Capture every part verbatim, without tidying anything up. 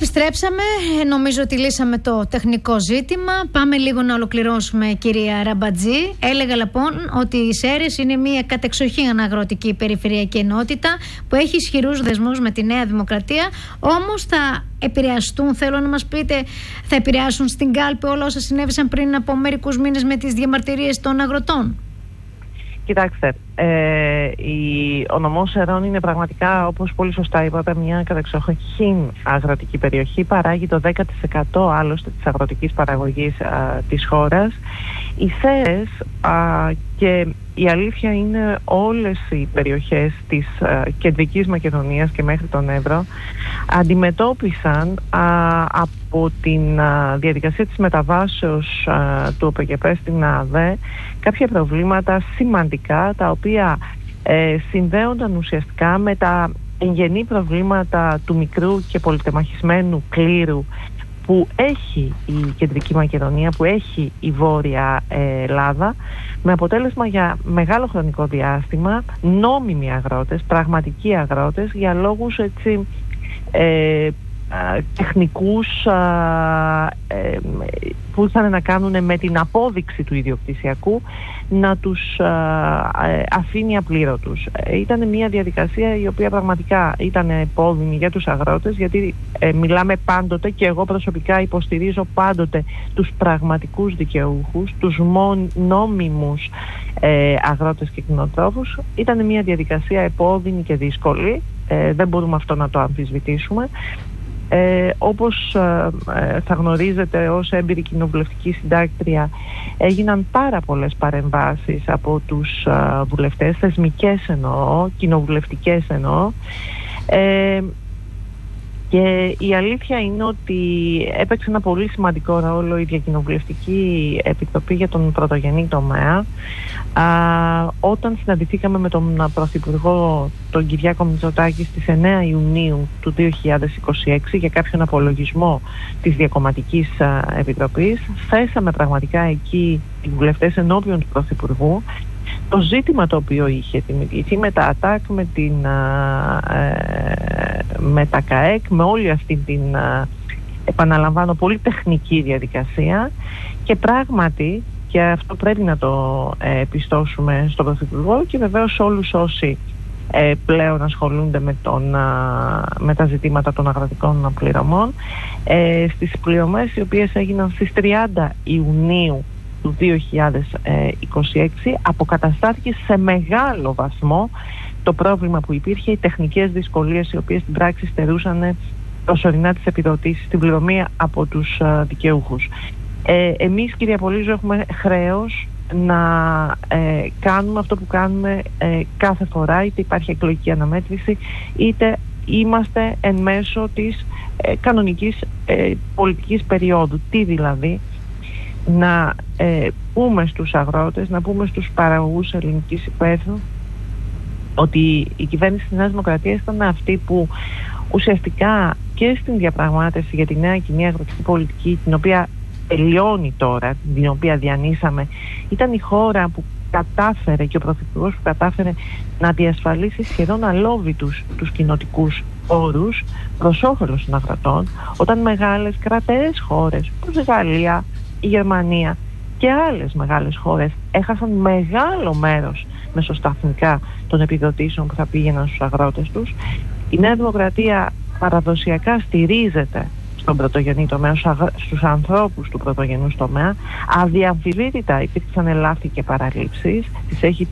Επιστρέψαμε, νομίζω ότι λύσαμε το τεχνικό ζήτημα. Πάμε λίγο να ολοκληρώσουμε, κυρία Ραμπατζή. Έλεγα λοιπόν ότι η Σέρρες είναι μια κατεξοχήν αγροτική περιφερειακή ενότητα που έχει ισχυρούς δεσμούς με τη Νέα Δημοκρατία. Όμως θα επηρεαστούν, θέλω να μας πείτε, θα επηρεάσουν στην κάλπη όλα όσα συνέβησαν πριν από μερικούς μήνες με τις διαμαρτυρίες των αγροτών? Κοιτάξτε, ε, η, ο νομός Σερών είναι πραγματικά, όπως πολύ σωστά είπατε, μια κατεξοχήν αγροτική περιοχή. Παράγει το δέκα τοις εκατό άλλωστε της αγροτικής παραγωγής α, της χώρας. Οι Σέρρες, α, και η αλήθεια είναι όλες οι περιοχές της α, κεντρικής Μακεδονίας και μέχρι τον Εύρο αντιμετώπισαν α, από την α, διαδικασία της μεταβάσεως α, του ΟΠΕΚΕΠΕ στην ΑΔΕ κάποια προβλήματα σημαντικά, τα οποία ε, συνδέονταν ουσιαστικά με τα εγγενή προβλήματα του μικρού και πολυτεμαχισμένου κλήρου που έχει η Κεντρική Μακεδονία, που έχει η Βόρεια Ελλάδα, με αποτέλεσμα για μεγάλο χρονικό διάστημα νόμιμοι αγρότες, πραγματικοί αγρότες, για λόγους έτσι ε, τεχνικούς α, ε, που ήθελαν να κάνουν με την απόδειξη του ιδιοκτησιακού, να τους α, ε, αφήνει απλήρωτους. Ε, ήταν μια διαδικασία η οποία πραγματικά ήταν επώδυνη για τους αγρότες, γιατί ε, μιλάμε πάντοτε, και εγώ προσωπικά υποστηρίζω πάντοτε τους πραγματικούς δικαιούχους, τους μον, νόμιμους ε, αγρότες και κτηνοτρόφους. Ήταν μια διαδικασία επώδυνη και δύσκολη, ε, δεν μπορούμε αυτό να το αμφισβητήσουμε. Ε, όπως ε, θα γνωρίζετε ως έμπειρη κοινοβουλευτική συντάκτρια, έγιναν πάρα πολλές παρεμβάσεις από τους ε, βουλευτές, θεσμικές εννοώ, κοινοβουλευτικές εννοώ, ε, και η αλήθεια είναι ότι έπαιξε ένα πολύ σημαντικό ρόλο η Διακοινοβουλευτική Επιτροπή για τον Πρωτογενή Τομέα, α, όταν συναντηθήκαμε με τον Πρωθυπουργό, τον Κυριάκο Μητσοτάκη, στις εννέα Ιουνίου του δύο χιλιάδες είκοσι έξι για κάποιον απολογισμό της Διακομματικής α, Επιτροπής. Θέσαμε πραγματικά εκεί οι βουλευτές ενώπιον του Πρωθυπουργού το ζήτημα το οποίο είχε δημιουργηθεί με τα ΑΤΑΚ, με, την, α, ε, με τα ΚΑΕΚ, με όλη αυτή την, α, επαναλαμβάνω, πολύ τεχνική διαδικασία, και πράγματι, και αυτό πρέπει να το ε, πιστώσουμε στον Πρωθυπουργό και βεβαίως όλους όσοι ε, πλέον ασχολούνται με, τον, α, με τα ζητήματα των αγροτικών πληρωμών, ε, στις πληρωμές οι οποίες έγιναν στις τριάντα Ιουνίου του δύο χιλιάδες είκοσι έξι αποκαταστάθηκε σε μεγάλο βαθμό το πρόβλημα που υπήρχε, οι τεχνικές δυσκολίες οι οποίες στην πράξη στερούσαν προσωρινά τις επιδοτήσεις, την πληρωμή από τους uh, δικαιούχους. Ε, εμείς, κυρία Πολύζου, έχουμε χρέος να ε, κάνουμε αυτό που κάνουμε ε, κάθε φορά, είτε υπάρχει εκλογική αναμέτρηση, είτε είμαστε εν μέσω της ε, κανονικής ε, πολιτικής περίοδου. Τι δηλαδή? Να ε, πούμε στους αγρότες, να πούμε στους παραγωγούς ελληνικής υπαίθρου ότι η κυβέρνηση της Νέας Δημοκρατίας ήταν αυτή που ουσιαστικά και στην διαπραγμάτευση για τη νέα κοινή αγροτική πολιτική, την οποία τελειώνει τώρα, την οποία διανύσαμε, ήταν η χώρα που κατάφερε, και ο Πρωθυπουργός που κατάφερε να διασφαλίσει σχεδόν αλόβητους τους κοινοτικούς όρους προς όφελος των αγροτών, όταν μεγάλες κρατεές χώρες όπως η Γαλλία, η Γερμανία και άλλες μεγάλες χώρες έχασαν μεγάλο μέρος μεσοσταθμικά των επιδοτήσεων που θα πήγαιναν στους αγρότες τους. Η Νέα Δημοκρατία παραδοσιακά στηρίζεται στον πρωτογενή τομέα, στους ανθρώπους του πρωτογενούς τομέα. Αδιαμφισβήτητα υπήρξαν λάθη και παραλήψεις, τις έχει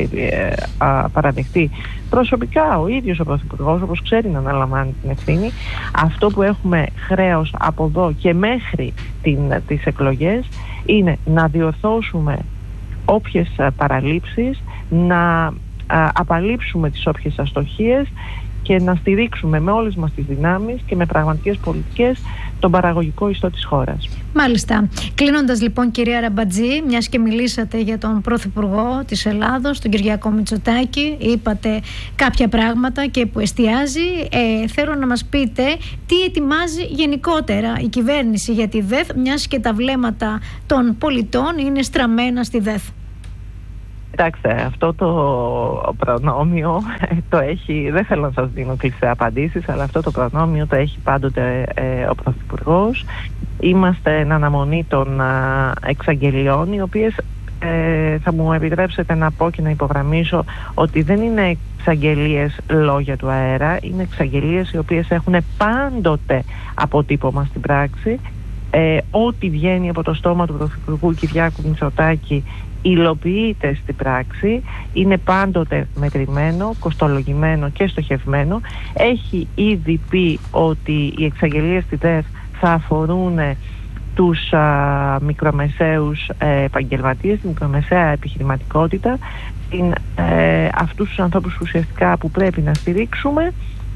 παραδεχτεί προσωπικά ο ίδιος ο Πρωθυπουργός, όπως ξέρει να αναλαμβάνει την ευθύνη. Αυτό που έχουμε χρέος από εδώ και μέχρι την, τις εκλογές είναι να διορθώσουμε όποιες παραλήψεις, να α, απαλείψουμε τις όποιες αστοχίες και να στηρίξουμε με όλες μας τις δυνάμεις και με πραγματικές πολιτικές τον παραγωγικό ιστό της χώρας. Μάλιστα. Κλείνοντας λοιπόν, κυρία Ραμπατζή, μιας και μιλήσατε για τον Πρωθυπουργό της Ελλάδος, τον Κυριάκο Μητσοτάκη, είπατε κάποια πράγματα και που εστιάζει, ε, θέλω να μας πείτε τι ετοιμάζει γενικότερα η κυβέρνηση για τη ΔΕΘ, μιας και τα βλέμματα των πολιτών είναι στραμμένα στη ΔΕΘ. Κοιτάξτε, αυτό το προνόμιο το έχει, δεν θέλω να σας δίνω κλειστές απαντήσεις, αλλά αυτό το προνόμιο το έχει πάντοτε ε, ο Πρωθυπουργός. Είμαστε εν αναμονή των α, εξαγγελιών, οι οποίες ε, θα μου επιτρέψετε να πω και να υπογραμμίσω ότι δεν είναι εξαγγελίες λόγια του αέρα, είναι εξαγγελίες οι οποίες έχουν πάντοτε αποτύπωμα στην πράξη. Ε, ό,τι βγαίνει από το στόμα του Πρωθυπουργού Κυριάκου Μητσοτάκη υλοποιείται στην πράξη, είναι πάντοτε μετρημένο, κοστολογημένο και στοχευμένο. Έχει ήδη πει ότι οι εξαγγελίες στη ΔΕΘ θα αφορούν τους α, μικρομεσαίους ε, επαγγελματίες, τη μικρομεσαία επιχειρηματικότητα, την, ε, αυτούς τους ανθρώπους ουσιαστικά που πρέπει να στηρίξουμε,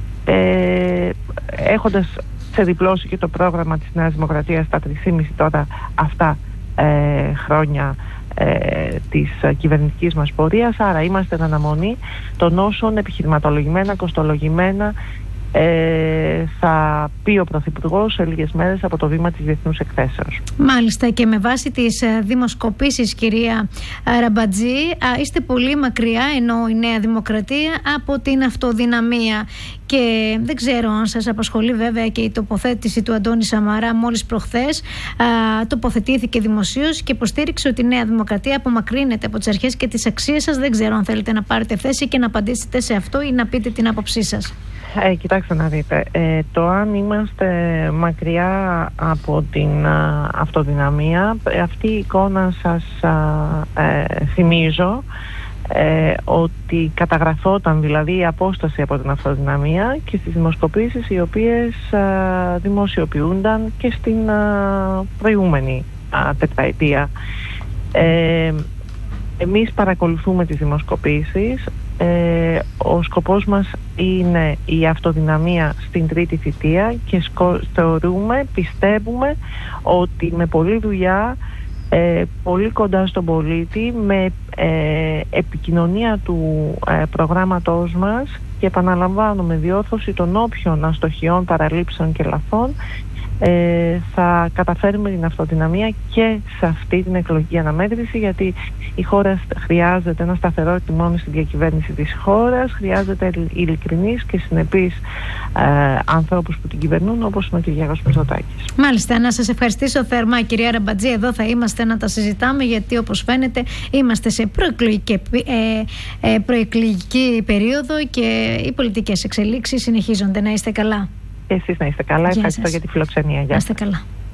ε, έχοντας ξεδιπλώσει και το πρόγραμμα της Νέας Δημοκρατίας στα τρία και μισό τώρα αυτά ε, χρόνια ε, της κυβερνητικής μας πορείας. Άρα είμαστε εν αναμονή των όσων επιχειρηματολογημένα, κοστολογημένα ε, θα πει ο Πρωθυπουργός σε λίγες μέρες από το βήμα της Διεθνούς Εκθέσεως. Μάλιστα, και με βάση τις δημοσκοπήσεις, κυρία Ραμπατζή, είστε πολύ μακριά, ενώ η Νέα Δημοκρατία, από την αυτοδυναμία. Και δεν ξέρω αν σας απασχολεί βέβαια και η τοποθέτηση του Αντώνη Σαμαρά. Μόλις προχθές α, τοποθετήθηκε δημοσίως και υποστήριξε ότι η Νέα Δημοκρατία απομακρύνεται από τις αρχές και τις αξίες σας. Δεν ξέρω αν θέλετε να πάρετε θέση και να απαντήσετε σε αυτό ή να πείτε την άποψή σας. Ε, κοιτάξτε να δείτε, ε, το αν είμαστε μακριά από την α, αυτοδυναμία, αυτή η εικόνα σας α, ε, θυμίζω ε, ότι καταγραφόταν δηλαδή η απόσταση από την αυτοδυναμία και στις δημοσκοπήσεις οι οποίες α, δημοσιοποιούνταν και στην α, προηγούμενη α, τετραετία. Ε, εμείς παρακολουθούμε τις δημοσκοπήσεις. Ε, ο σκοπός μας είναι η αυτοδυναμία στην τρίτη θητεία και σκο, θεωρούμε, πιστεύουμε ότι με πολλή δουλειά, ε, πολύ κοντά στον πολίτη, με ε, επικοινωνία του ε, προγράμματός μας και επαναλαμβάνω με διόρθωση των όποιων αστοχιών, παραλήψεων και λαθών, Ε, θα καταφέρουμε την αυτοδυναμία και σε αυτή την εκλογική αναμέτρηση, γιατί η χώρα χρειάζεται ένα σταθερό τιμόνι στην διακυβέρνηση της χώρας, χρειάζεται ειλικρινείς και συνεπείς ε, ανθρώπους που την κυβερνούν, όπως είναι ο Κυριάκος Μητσοτάκης. Μάλιστα, να σας ευχαριστήσω θερμά, κυρία Ραμπατζή. Εδώ θα είμαστε να τα συζητάμε, γιατί όπως φαίνεται είμαστε σε προεκλογική, ε, ε, προεκλογική περίοδο και οι πολιτικές εξελίξεις συνεχίζονται. Να είστε καλά. Και εσείς να είστε καλά. Ευχαριστώ για τη φιλοξενία. Να είστε καλά.